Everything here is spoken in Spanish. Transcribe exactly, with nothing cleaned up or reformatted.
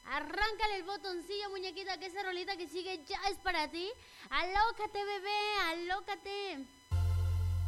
Arráncale el botoncillo, muñequita, que esa rolita que sigue ya es para ti. Alócate, bebé, alócate.